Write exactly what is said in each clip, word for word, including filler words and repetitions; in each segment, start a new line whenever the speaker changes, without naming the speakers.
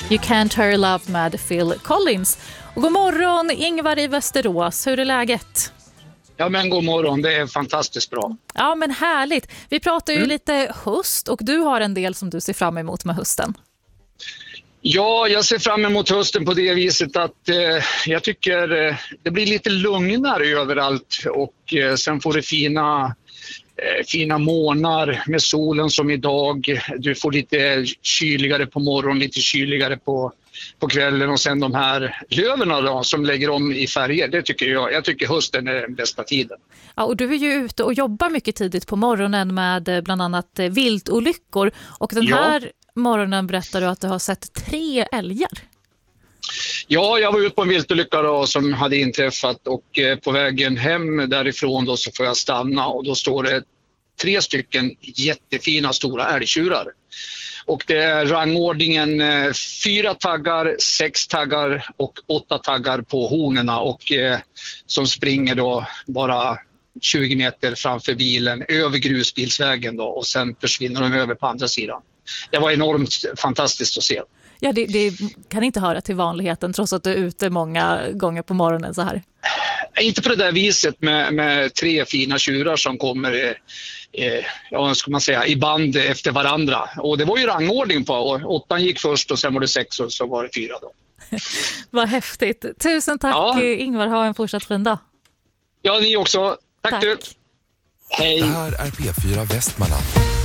You Can't Hurry Love med Phil Collins. Och god morgon Ingvar i Västerås, hur är läget?
Ja men god morgon, det är fantastiskt bra.
Ja men härligt, vi pratar ju
mm.
lite höst och du har en del som du ser fram emot med hösten.
Ja, jag ser fram emot hösten på det viset att eh, jag tycker eh, det blir lite lugnare överallt och eh, sen får det fina, eh, fina månar med solen som idag. Du får lite kyligare på morgonen, lite kyligare på, på kvällen och sen de här löverna då, som lägger om i färger. Det tycker jag. Jag tycker hösten är den bästa tiden.
Ja, och du är ju ute och jobbar mycket tidigt på morgonen med bland annat viltolyckor och den här ja. morgonen berättar du att du har sett tre älgar.
Ja, jag var ute på en viltolycka då, som hade inträffat och eh, på vägen hem därifrån då, så får jag stanna och då står det tre stycken jättefina stora älgtjurar. Och det är rangordningen eh, fyra taggar, sex taggar och åtta taggar på honorna och eh, som springer då bara tjugo meter framför bilen över grusbilsvägen då, och sen försvinner de över på andra sidan. Det var enormt fantastiskt att se.
Ja, det, det kan inte höra till vanligheten trots att du är ute många gånger på morgonen så här.
Inte på det där viset med, med tre fina tjurar som kommer eh, ja, ska man säga, i band efter varandra. Och det var ju rangordning på. Och åttan gick först och sen var det sex och så var det fyra då.
Vad häftigt. Tusen tack ja. Ingvar, ha en fortsatt fin dag.
Ja, ni också. Tack, tack. Du. Hej.
Det här är P fyra Västmanland.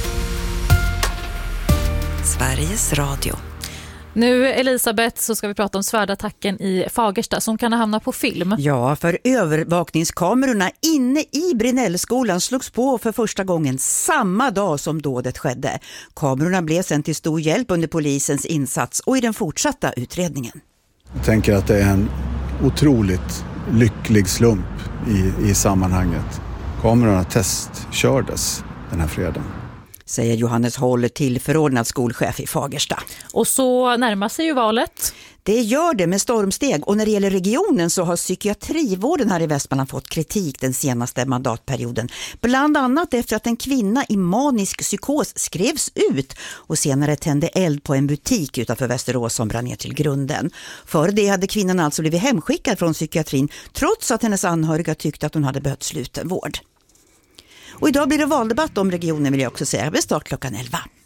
Sveriges Radio.
Nu, Elisabeth, så ska vi prata om svärdattacken i Fagersta som kan hamna på film.
Ja, för övervakningskamerorna inne i Brinellskolan slogs på för första gången samma dag som dådet skedde. Kamerorna blev sen till stor hjälp under polisens insats och i den fortsatta utredningen.
Jag tänker att det är en otroligt lycklig slump i, i sammanhanget. Kamerorna testkördes den här fredagen,
säger Johannes Håller till förordnad skolchef i Fagersta.
Och så närmar sig ju valet.
Det gör det med stormsteg och när det gäller regionen så har psykiatrivården här i Västmanland fått kritik den senaste mandatperioden. Bland annat efter att en kvinna i manisk psykos skrevs ut och senare tände eld på en butik utanför Västerås som brann ner till grunden. För det hade kvinnan alltså blivit hemskickad från psykiatrin trots att hennes anhöriga tyckte att hon hade behövt slutenvård. Och idag blir det valdebatt om regionen vill jag också säga. Det blir start klockan elva.